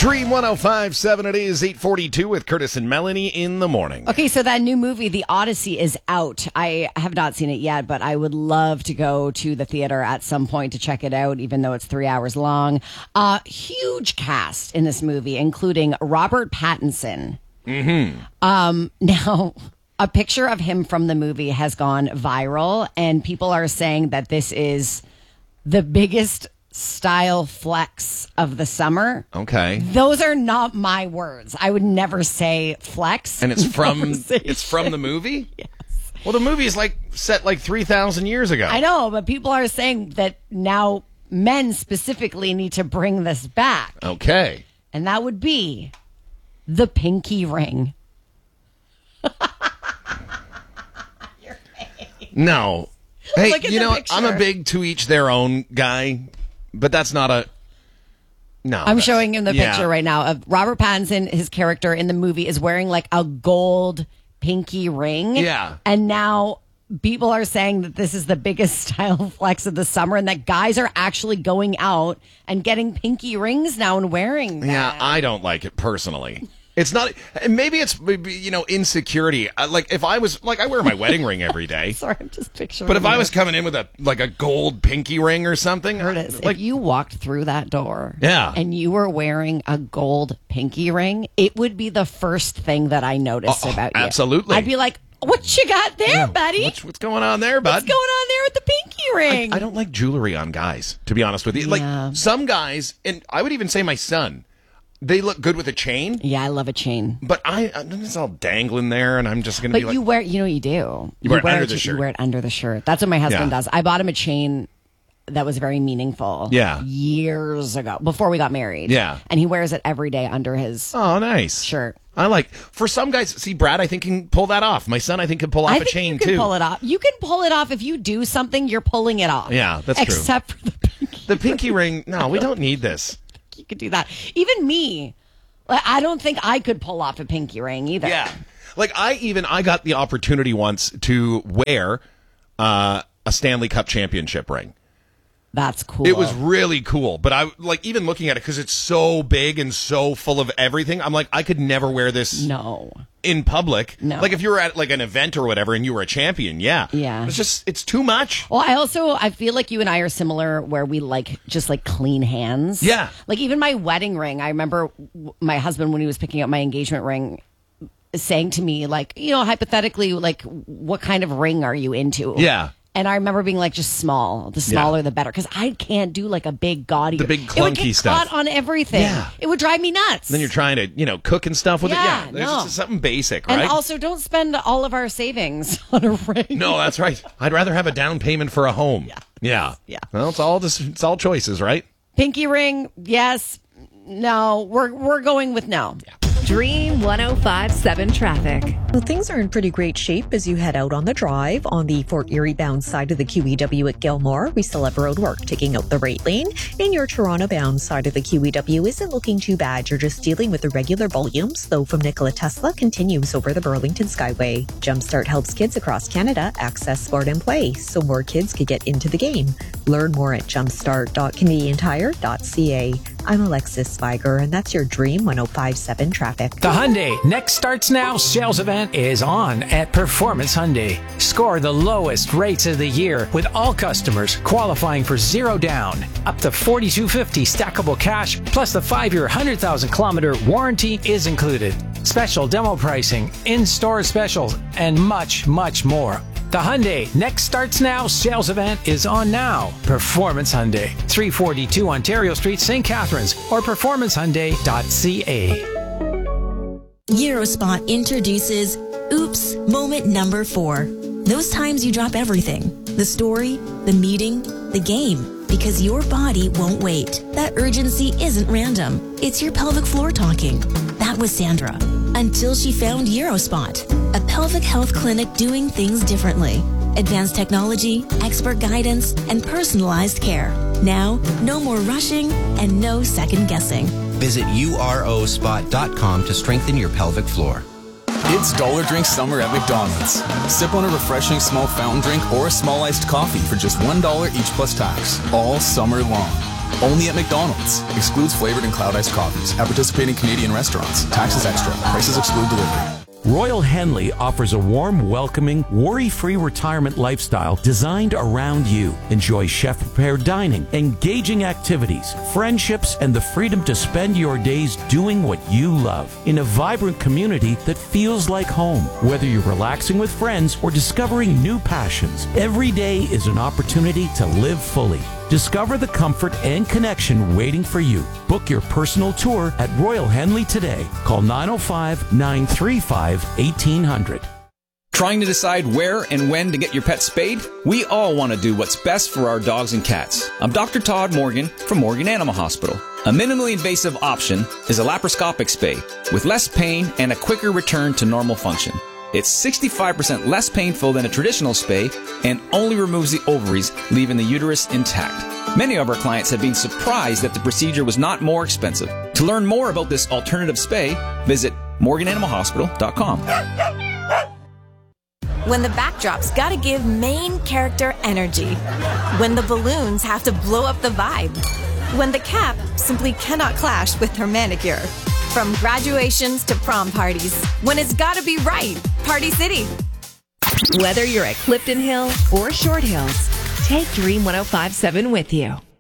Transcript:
Dream 105.7, it is 8:42 with Curtis and Melanie in the morning. Okay, so that new movie, The Odyssey, is out. I have not seen it yet, but I would love to go to the theater at some point to check it out, even though it's 3 hours long. Huge cast in this movie, including Robert Pattinson. Now, a picture of him from the movie has gone viral, and people are saying that this is the biggest style flex of the summer. Okay. Those are not my words. I would never say flex. And it's from the movie? Yes. Well, the movie is set 3,000 years ago. I know, but people are saying that now men specifically need to bring this back. Okay. And that would be the pinky ring. No. Hey, Look at the picture. I'm a big to each their own guy, but that's not a... No. I'm showing him the picture right now of Robert Pattinson. His character in the movie is wearing a gold pinky ring. Yeah. And now people are saying that this is the biggest style flex of the summer and that guys are actually going out and getting pinky rings now and wearing them. Yeah, I don't like it personally. It's not, maybe it's, insecurity. If I was, I wear my wedding ring every day. Sorry, I'm just picturing But if I you. was coming in with a gold pinky ring or something. Curtis, if you walked through that door and you were wearing a gold pinky ring, it would be the first thing that I noticed about you. Absolutely. I'd be like, what you got there, buddy? What's going on there, bud? What's going on there with the pinky ring? I don't like jewelry on guys, to be honest with you. Yeah. Some guys, and I would even say my son, they look good with a chain. Yeah, I love a chain. But it's all dangling there, and I'm just going to be like... But you wear, what you do. You wear it under the shirt. You wear it under the shirt. That's what my husband does. I bought him a chain that was very meaningful. Yeah. Years ago, before we got married. Yeah. And he wears it every day under his nice shirt. For some guys, see, Brad, I think can pull that off. My son, I think, can pull off a chain, too. You can pull it off. You can pull it off if you do something, you're pulling it off. Yeah, that's true. Except for the pinky. The pinky ring, no, we don't need this. You could do that. Even me, I don't think I could pull off a pinky ring either. Yeah. I got the opportunity once to wear a Stanley Cup championship ring. That's cool. It was really cool. But I even looking at it, because it's so big and so full of everything, I'm like, I could never wear this in public. No. If you were at an event or whatever and you were a champion, yeah. It's too much. Well, I feel like you and I are similar where we just clean hands. Yeah. Even my wedding ring, I remember my husband, when he was picking up my engagement ring, saying to me, hypothetically, what kind of ring are you into? Yeah. And I remember being just small. The smaller, the better. Because I can't do a big gaudy. The big clunky it would get stuff. Caught on everything. Yeah. It would drive me nuts. Then you're trying to, cook and stuff with it. Yeah. There's just something basic, right? And also, don't spend all of our savings on a ring. No, that's right. I'd rather have a down payment for a home. Yeah. Well, it's all choices, right? Pinky ring, yes. No, we're going with no. Yeah. Dream 105.7 traffic. Well, things are in pretty great shape as you head out on the drive. On the Fort Erie bound side of the QEW at Gilmore, we still have roadwork taking out the right lane. In your Toronto bound side of the QEW isn't looking too bad. You're just dealing with irregular volumes, though from Nikola Tesla continues over the Burlington Skyway. Jumpstart helps kids across Canada access sport and play, so more kids could get into the game. Learn more at jumpstart.canadiantire.ca. I'm Alexis Spiger, and that's your Dream 105.7 traffic. The Hyundai Next Starts Now sales event is on at Performance Hyundai. Score the lowest rates of the year with all customers qualifying for zero down, up to $4,250 stackable cash, plus the 5-year 100,000-kilometer warranty is included. Special demo pricing, in-store specials, and much, much more. The Hyundai Next Starts Now sales event is on now. Performance Hyundai, 342 Ontario Street, St. Catharines, or performancehyundai.ca. Eurospot introduces Oops Moment Number 4. Those times you drop everything. The story, the meeting, the game. Because your body won't wait. That urgency isn't random. It's your pelvic floor talking. That was Sandra. Until she found Eurospot, a pelvic health clinic doing things differently. Advanced technology, expert guidance, and personalized care. Now, no more rushing and no second guessing. Visit urospot.com to strengthen your pelvic floor. It's Dollar Drink Summer at McDonald's. Sip on a refreshing small fountain drink or a small iced coffee for just $1 each plus tax, all summer long. Only at McDonald's. Excludes flavored and cloud iced coffees. At participating Canadian restaurants. Taxes extra. Prices exclude delivery. Royal Henley offers a warm, welcoming, worry-free retirement lifestyle designed around you. Enjoy chef-prepared dining, engaging activities, friendships, and the freedom to spend your days doing what you love in a vibrant community that feels like home. Whether you're relaxing with friends or discovering new passions, every day is an opportunity to live fully. Discover the comfort and connection waiting for you. Book your personal tour at Royal Henley today. Call 905-935-1800. Trying to decide where and when to get your pet spayed? We all want to do what's best for our dogs and cats. I'm Dr. Todd Morgan from Morgan Animal Hospital. A minimally invasive option is a laparoscopic spay with less pain and a quicker return to normal function. It's 65% less painful than a traditional spay and only removes the ovaries, leaving the uterus intact. Many of our clients have been surprised that the procedure was not more expensive. To learn more about this alternative spay, visit morgananimalhospital.com. When the backdrop's gotta give main character energy. When the balloons have to blow up the vibe. When the cap simply cannot clash with her manicure. From graduations to prom parties. When it's gotta be right. Party City. Whether you're at Clifton Hill or Short Hills, take Dream 105.7 with you.